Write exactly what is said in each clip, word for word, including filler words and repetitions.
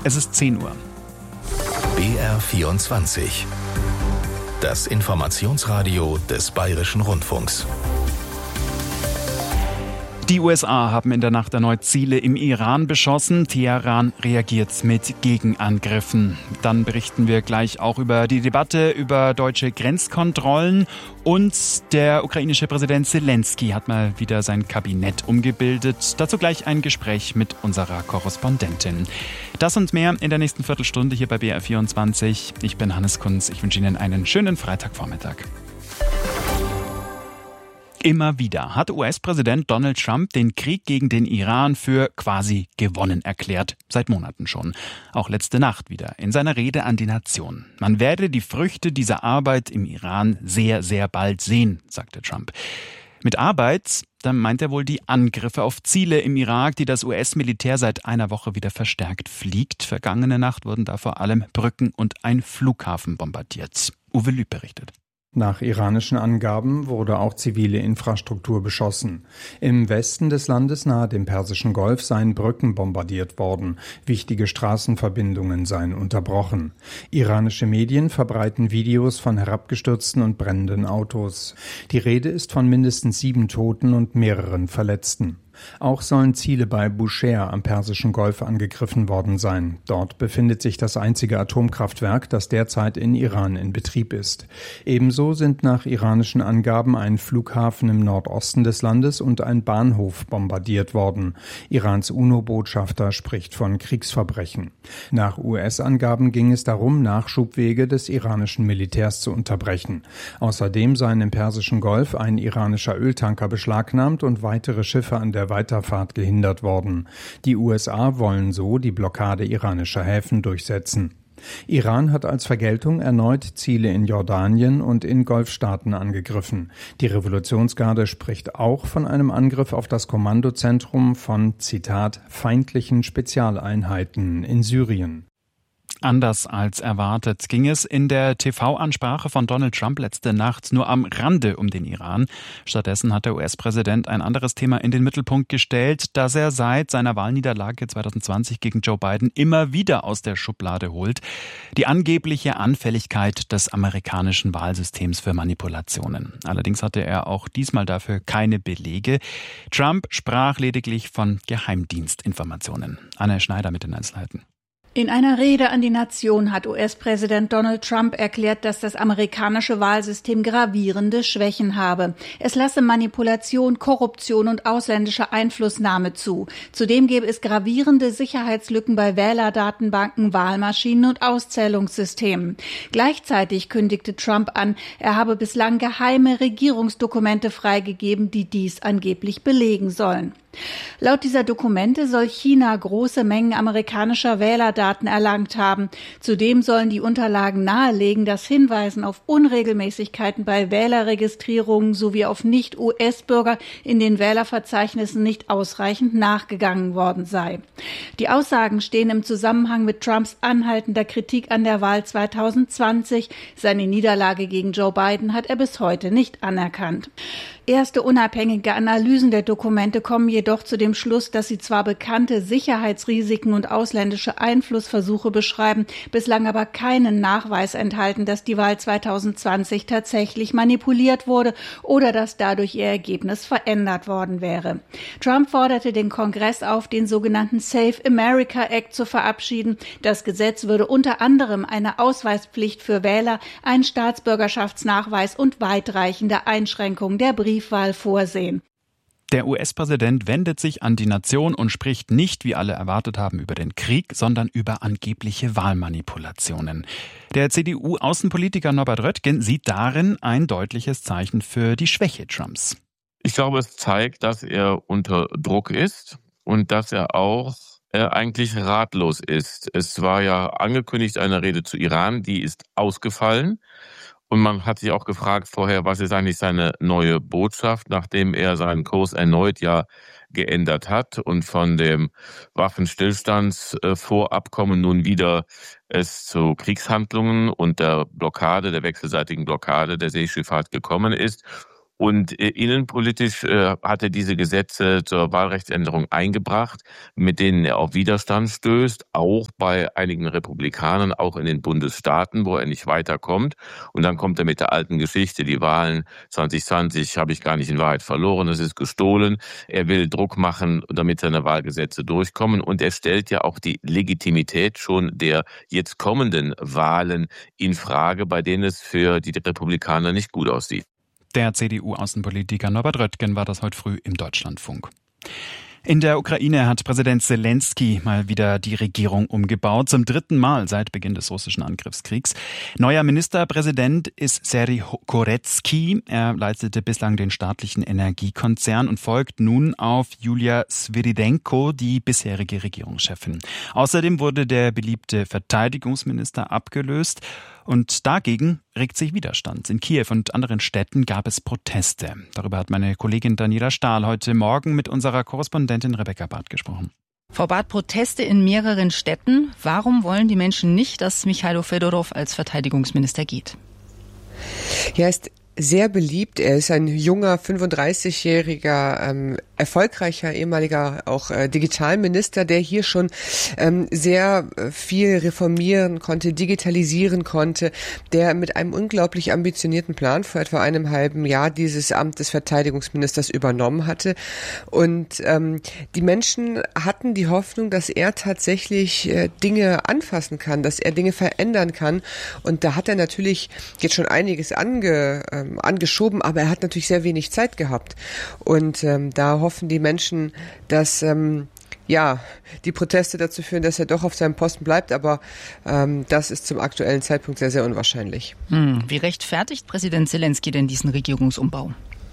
Es ist zehn Uhr. B R vierundzwanzig. Das Informationsradio des Bayerischen Rundfunks. Die U S A haben in der Nacht erneut Ziele im Iran beschossen. Teheran reagiert mit Gegenangriffen. Dann berichten wir gleich auch über die Debatte über deutsche Grenzkontrollen. Und der ukrainische Präsident Zelensky hat mal wieder sein Kabinett umgebildet. Dazu gleich ein Gespräch mit unserer Korrespondentin. Das und mehr in der nächsten Viertelstunde hier bei B R vierundzwanzig. Ich bin Hannes Kunz. Ich wünsche Ihnen einen schönen Freitagvormittag. Immer wieder hat U S-Präsident Donald Trump den Krieg gegen den Iran für quasi gewonnen erklärt. Seit Monaten schon. Auch letzte Nacht wieder in seiner Rede an die Nation. Man werde die Früchte dieser Arbeit im Iran sehr, sehr bald sehen, sagte Trump. Mit Arbeit, dann meint er wohl die Angriffe auf Ziele im Irak, die das U S-Militär seit einer Woche wieder verstärkt fliegt. Vergangene Nacht wurden da vor allem Brücken und ein Flughafen bombardiert. Uwe Lüb berichtet. Nach iranischen Angaben wurde auch zivile Infrastruktur beschossen. Im Westen des Landes nahe dem Persischen Golf seien Brücken bombardiert worden. Wichtige Straßenverbindungen seien unterbrochen. Iranische Medien verbreiten Videos von herabgestürzten und brennenden Autos. Die Rede ist von mindestens sieben Toten und mehreren Verletzten. Auch sollen Ziele bei Bushehr am Persischen Golf angegriffen worden sein. Dort befindet sich das einzige Atomkraftwerk, das derzeit in Iran in Betrieb ist. Ebenso sind nach iranischen Angaben ein Flughafen im Nordosten des Landes und ein Bahnhof bombardiert worden. Irans UNO-Botschafter spricht von Kriegsverbrechen. Nach U S-Angaben ging es darum, Nachschubwege des iranischen Militärs zu unterbrechen. Außerdem seien im Persischen Golf ein iranischer Öltanker beschlagnahmt und weitere Schiffe an der Weiterfahrt gehindert worden. Die U S A wollen so die Blockade iranischer Häfen durchsetzen. Iran hat als Vergeltung erneut Ziele in Jordanien und in Golfstaaten angegriffen. Die Revolutionsgarde spricht auch von einem Angriff auf das Kommandozentrum von, Zitat, feindlichen Spezialeinheiten in Syrien. Anders als erwartet ging es in der T V-Ansprache von Donald Trump letzte Nacht nur am Rande um den Iran. Stattdessen hat der U S-Präsident ein anderes Thema in den Mittelpunkt gestellt, das er seit seiner Wahlniederlage zwanzig zwanzig gegen Joe Biden immer wieder aus der Schublade holt. Die angebliche Anfälligkeit des amerikanischen Wahlsystems für Manipulationen. Allerdings hatte er auch diesmal dafür keine Belege. Trump sprach lediglich von Geheimdienstinformationen. Anne Schneider mit den Einzelheiten. In einer Rede an die Nation hat U S-Präsident Donald Trump erklärt, dass das amerikanische Wahlsystem gravierende Schwächen habe. Es lasse Manipulation, Korruption und ausländische Einflussnahme zu. Zudem gäbe es gravierende Sicherheitslücken bei Wählerdatenbanken, Wahlmaschinen und Auszählungssystemen. Gleichzeitig kündigte Trump an, er habe bislang geheime Regierungsdokumente freigegeben, die dies angeblich belegen sollen. Laut dieser Dokumente soll China große Mengen amerikanischer Wählerdaten erlangt haben. Zudem sollen die Unterlagen nahelegen, dass Hinweisen auf Unregelmäßigkeiten bei Wählerregistrierungen sowie auf Nicht-U S-Bürger in den Wählerverzeichnissen nicht ausreichend nachgegangen worden sei. Die Aussagen stehen im Zusammenhang mit Trumps anhaltender Kritik an der Wahl zwanzig zwanzig. Seine Niederlage gegen Joe Biden hat er bis heute nicht anerkannt. Erste unabhängige Analysen der Dokumente kommen jedoch zu dem Schluss, dass sie zwar bekannte Sicherheitsrisiken und ausländische Einflussversuche beschreiben, bislang aber keinen Nachweis enthalten, dass die Wahl zwanzig zwanzig tatsächlich manipuliert wurde oder dass dadurch ihr Ergebnis verändert worden wäre. Trump forderte den Kongress auf, den sogenannten Save America Act zu verabschieden. Das Gesetz würde unter anderem eine Ausweispflicht für Wähler, einen Staatsbürgerschaftsnachweis und weitreichende Einschränkungen der Briefwahl Briefwahl vorsehen. Der U S-Präsident wendet sich an die Nation und spricht nicht, wie alle erwartet haben, über den Krieg, sondern über angebliche Wahlmanipulationen. Der C D U-Außenpolitiker Norbert Röttgen sieht darin ein deutliches Zeichen für die Schwäche Trumps. Ich glaube, es zeigt, dass er unter Druck ist und dass er auch äh, eigentlich ratlos ist. Es war ja angekündigt eine Rede zu Iran, die ist ausgefallen. Und man hat sich auch gefragt vorher, was ist eigentlich seine neue Botschaft, nachdem er seinen Kurs erneut ja geändert hat und von dem Waffenstillstandsvorabkommen nun wieder es zu Kriegshandlungen und der Blockade, der wechselseitigen Blockade der Seeschifffahrt gekommen ist. Und äh, innenpolitisch äh, hat er diese Gesetze zur Wahlrechtsänderung eingebracht, mit denen er auf Widerstand stößt, auch bei einigen Republikanern, auch in den Bundesstaaten, wo er nicht weiterkommt. Und dann kommt er mit der alten Geschichte, die Wahlen zwanzig zwanzig habe ich gar nicht in Wahrheit verloren, es ist gestohlen. Er will Druck machen, damit seine Wahlgesetze durchkommen. Und er stellt ja auch die Legitimität schon der jetzt kommenden Wahlen in Frage, bei denen es für die Republikaner nicht gut aussieht. Der C D U-Außenpolitiker Norbert Röttgen war das heute früh im Deutschlandfunk. In der Ukraine hat Präsident Selenskyj mal wieder die Regierung umgebaut, zum dritten Mal seit Beginn des russischen Angriffskriegs. Neuer Ministerpräsident ist Serhij Koretsky. Er leitete bislang den staatlichen Energiekonzern und folgt nun auf Julia Sviridenko, die bisherige Regierungschefin. Außerdem wurde der beliebte Verteidigungsminister abgelöst. Und dagegen regt sich Widerstand. In Kiew und anderen Städten gab es Proteste. Darüber hat meine Kollegin Daniela Stahl heute Morgen mit unserer Korrespondentin Rebecca Barth gesprochen. Frau Barth, Proteste in mehreren Städten. Warum wollen die Menschen nicht, dass Michailo Fedorov als Verteidigungsminister geht? Ja, ist sehr beliebt. Er ist ein junger, fünfunddreißigjähriger, ähm, erfolgreicher ehemaliger auch äh, Digitalminister, der hier schon ähm, sehr äh, viel reformieren konnte, digitalisieren konnte, der mit einem unglaublich ambitionierten Plan vor etwa einem halben Jahr dieses Amt des Verteidigungsministers übernommen hatte. Und ähm, die Menschen hatten die Hoffnung, dass er tatsächlich äh, Dinge anfassen kann, dass er Dinge verändern kann. Und da hat er natürlich jetzt schon einiges ange äh, angeschoben, aber er hat natürlich sehr wenig Zeit gehabt. Und ähm, da hoffen die Menschen, dass ähm, ja die Proteste dazu führen, dass er doch auf seinem Posten bleibt, aber ähm, das ist zum aktuellen Zeitpunkt sehr, sehr unwahrscheinlich. Hm. Wie rechtfertigt Präsident Selenskyj denn diesen Regierungsumbau?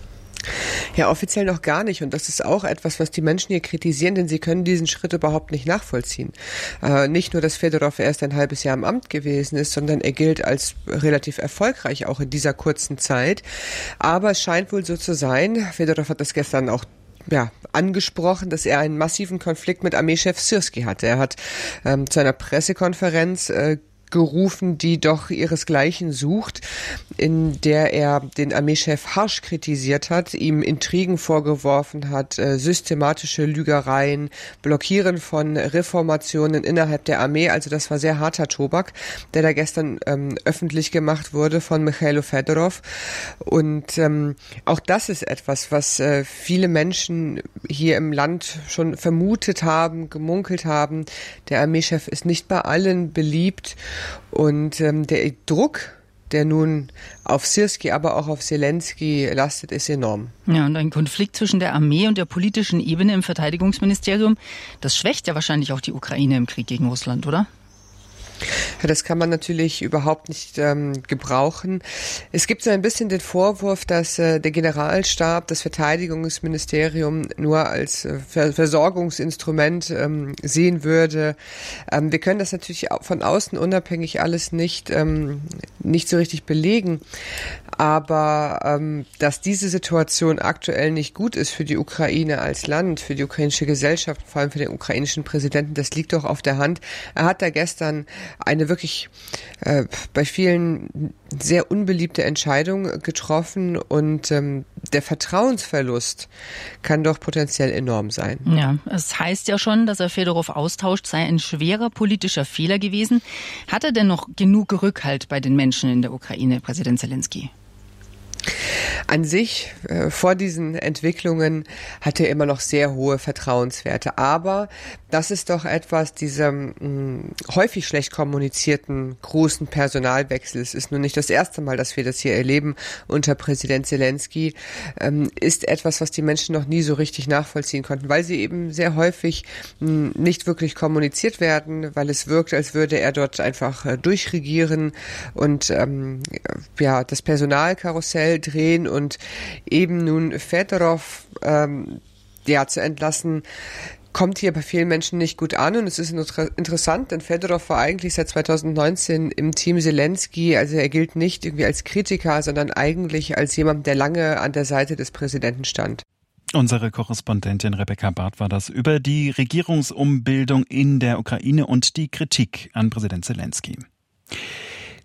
Ja, offiziell noch gar nicht. Und das ist auch etwas, was die Menschen hier kritisieren, denn sie können diesen Schritt überhaupt nicht nachvollziehen. Äh, nicht nur, dass Fedorov erst ein halbes Jahr im Amt gewesen ist, sondern er gilt als relativ erfolgreich auch in dieser kurzen Zeit. Aber es scheint wohl so zu sein, Fedorov hat das gestern auch ja, angesprochen, dass er einen massiven Konflikt mit Armeechef Syrskij hatte. Er hat ähm, zu einer Pressekonferenz äh, gerufen, die doch ihresgleichen sucht, in der er den Armeechef harsch kritisiert hat, ihm Intrigen vorgeworfen hat, äh, systematische Lügereien, Blockieren von Reformationen innerhalb der Armee. Also das war sehr harter Tobak, der da gestern ähm, öffentlich gemacht wurde von Michailo Fedorov. Und ähm, auch das ist etwas, was äh, viele Menschen hier im Land schon vermutet haben, gemunkelt haben. Der Armeechef ist nicht bei allen beliebt. Und ähm, der Druck, der nun auf Syrskij, aber auch auf Selenskyj lastet, ist enorm. Ja, und ein Konflikt zwischen der Armee und der politischen Ebene im Verteidigungsministerium, das schwächt ja wahrscheinlich auch die Ukraine im Krieg gegen Russland, oder? Ja, das kann man natürlich überhaupt nicht ähm, gebrauchen. Es gibt so ein bisschen den Vorwurf, dass äh, der Generalstab das Verteidigungsministerium nur als äh, Ver- Versorgungsinstrument ähm, sehen würde. Ähm, wir können das natürlich von außen unabhängig alles nicht, ähm, nicht so richtig belegen. Aber ähm, dass diese Situation aktuell nicht gut ist für die Ukraine als Land, für die ukrainische Gesellschaft, vor allem für den ukrainischen Präsidenten, das liegt doch auf der Hand. Er hat da gestern eine wirklich äh, bei vielen sehr unbeliebte Entscheidung getroffen und ähm, der Vertrauensverlust kann doch potenziell enorm sein. Ja, es heißt ja schon, dass er Fedorov austauscht, sei ein schwerer politischer Fehler gewesen. Hat er denn noch genug Rückhalt bei den Menschen in der Ukraine, Präsident Selenskyj? An sich, äh, vor diesen Entwicklungen, hat er immer noch sehr hohe Vertrauenswerte. Aber das ist doch etwas, dieser mh, häufig schlecht kommunizierten großen Personalwechsel. Es ist nun nicht das erste Mal, dass wir das hier erleben unter Präsident Selenskyj, ähm, ist etwas, was die Menschen noch nie so richtig nachvollziehen konnten, weil sie eben sehr häufig mh, nicht wirklich kommuniziert werden, weil es wirkt, als würde er dort einfach äh, durchregieren und ähm, ja das Personalkarussell drehen und eben nun Fedorov ähm, ja, zu entlassen, kommt hier bei vielen Menschen nicht gut an. Und es ist interessant, denn Fedorov war eigentlich seit zweitausendneunzehn im Team Selenskyj. Also er gilt nicht irgendwie als Kritiker, sondern eigentlich als jemand, der lange an der Seite des Präsidenten stand. Unsere Korrespondentin Rebecca Barth war das über die Regierungsumbildung in der Ukraine und die Kritik an Präsident Selenskyj.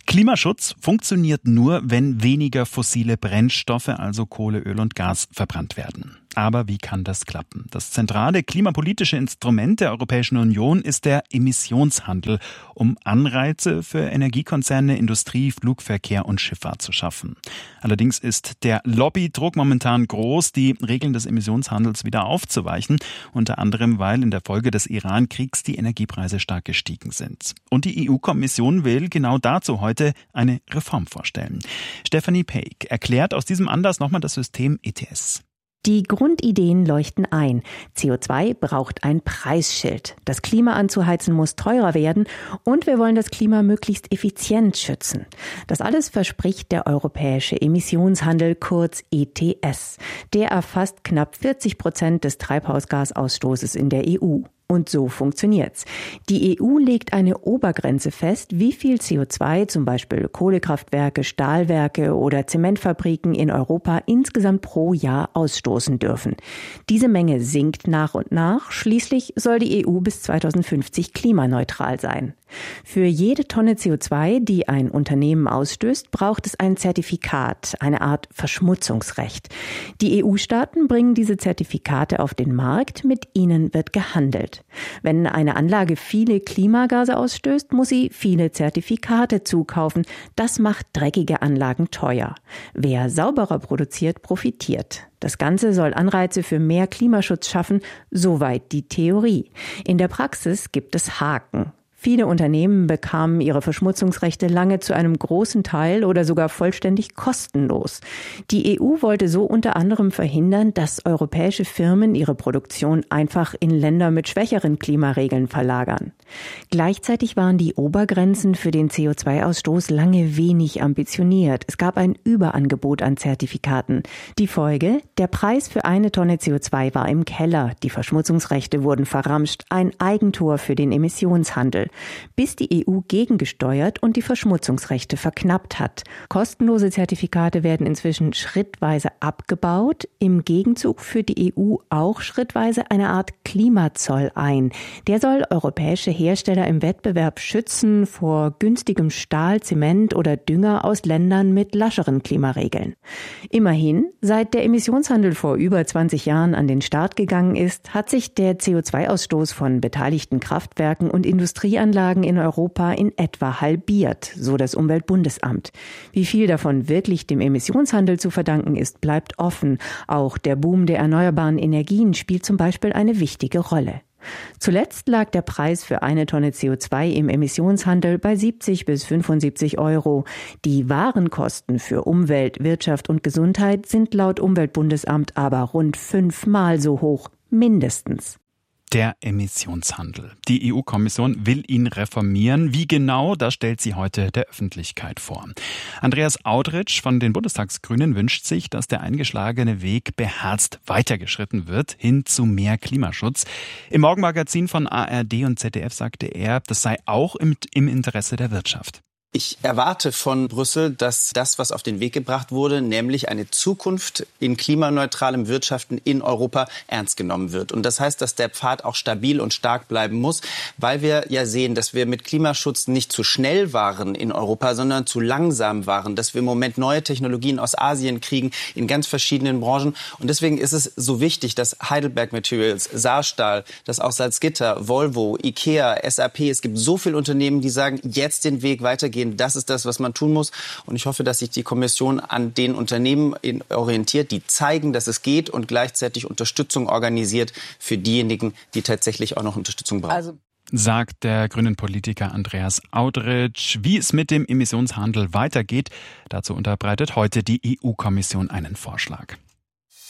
Klimaschutz funktioniert nur, wenn weniger fossile Brennstoffe, also Kohle, Öl und Gas, verbrannt werden. Aber wie kann das klappen? Das zentrale klimapolitische Instrument der Europäischen Union ist der Emissionshandel, um Anreize für Energiekonzerne, Industrie, Flugverkehr und Schifffahrt zu schaffen. Allerdings ist der Lobbydruck momentan groß, die Regeln des Emissionshandels wieder aufzuweichen, unter anderem, weil in der Folge des Iran-Kriegs die Energiepreise stark gestiegen sind. Und die E U-Kommission will genau dazu heute eine Reform vorstellen. Stephanie Peik erklärt aus diesem Anlass nochmal das System E T S. Die Grundideen leuchten ein. C O zwei braucht ein Preisschild. Das Klima anzuheizen muss teurer werden und wir wollen das Klima möglichst effizient schützen. Das alles verspricht der europäische Emissionshandel, kurz E T S. Der erfasst knapp vierzig Prozent des Treibhausgasausstoßes in der E U. Und so funktioniert's. Die E U legt eine Obergrenze fest, wie viel C O zwei zum Beispiel Kohlekraftwerke, Stahlwerke oder Zementfabriken in Europa insgesamt pro Jahr ausstoßen dürfen. Diese Menge sinkt nach und nach. Schließlich soll die E U bis zweitausendfünfzig klimaneutral sein. Für jede Tonne C O zwei, die ein Unternehmen ausstößt, braucht es ein Zertifikat, eine Art Verschmutzungsrecht. Die E U-Staaten bringen diese Zertifikate auf den Markt, mit ihnen wird gehandelt. Wenn eine Anlage viele Klimagase ausstößt, muss sie viele Zertifikate zukaufen. Das macht dreckige Anlagen teuer. Wer sauberer produziert, profitiert. Das Ganze soll Anreize für mehr Klimaschutz schaffen, soweit die Theorie. In der Praxis gibt es Haken. Viele Unternehmen bekamen ihre Verschmutzungsrechte lange zu einem großen Teil oder sogar vollständig kostenlos. Die E U wollte so unter anderem verhindern, dass europäische Firmen ihre Produktion einfach in Länder mit schwächeren Klimaregeln verlagern. Gleichzeitig waren die Obergrenzen für den C O zwei Ausstoß lange wenig ambitioniert. Es gab ein Überangebot an Zertifikaten. Die Folge? Der Preis für eine Tonne C O zwei war im Keller. Die Verschmutzungsrechte wurden verramscht. Ein Eigentor für den Emissionshandel. Bis die E U gegengesteuert und die Verschmutzungsrechte verknappt hat. Kostenlose Zertifikate werden inzwischen schrittweise abgebaut. Im Gegenzug führt die E U auch schrittweise eine Art Klimazoll ein. Der soll europäische Hersteller im Wettbewerb schützen vor günstigem Stahl, Zement oder Dünger aus Ländern mit lascheren Klimaregeln. Immerhin, seit der Emissionshandel vor über zwanzig Jahren an den Start gegangen ist, hat sich der C O zwei Ausstoß von beteiligten Kraftwerken und Industrieanlagen in Europa in etwa halbiert, so das Umweltbundesamt. Wie viel davon wirklich dem Emissionshandel zu verdanken ist, bleibt offen. Auch der Boom der erneuerbaren Energien spielt zum Beispiel eine wichtige Rolle. Zuletzt lag der Preis für eine Tonne C O zwei im Emissionshandel bei siebzig bis fünfundsiebzig Euro. Die wahren Kosten für Umwelt, Wirtschaft und Gesundheit sind laut Umweltbundesamt aber rund fünfmal so hoch, mindestens. Der Emissionshandel. Die E U-Kommission will ihn reformieren. Wie genau, das stellt sie heute der Öffentlichkeit vor. Andreas Audretsch von den Bundestagsgrünen wünscht sich, dass der eingeschlagene Weg beherzt weitergeschritten wird, hin zu mehr Klimaschutz. Im Morgenmagazin von A R D und Z D F sagte er, das sei auch im, im Interesse der Wirtschaft. Ich erwarte von Brüssel, dass das, was auf den Weg gebracht wurde, nämlich eine Zukunft in klimaneutralem Wirtschaften in Europa, ernst genommen wird. Und das heißt, dass der Pfad auch stabil und stark bleiben muss, weil wir ja sehen, dass wir mit Klimaschutz nicht zu schnell waren in Europa, sondern zu langsam waren, dass wir im Moment neue Technologien aus Asien kriegen in ganz verschiedenen Branchen. Und deswegen ist es so wichtig, dass Heidelberg Materials, Saarstahl, dass auch Salzgitter, Volvo, Ikea, S A P, es gibt so viele Unternehmen, die sagen, jetzt den Weg weitergehen. Das ist das, was man tun muss. Und ich hoffe, dass sich die Kommission an den Unternehmen orientiert, die zeigen, dass es geht und gleichzeitig Unterstützung organisiert für diejenigen, die tatsächlich auch noch Unterstützung brauchen. Also sagt der grünen Politiker Andreas Audretsch. Wie es mit dem Emissionshandel weitergeht, dazu unterbreitet heute die E U-Kommission einen Vorschlag.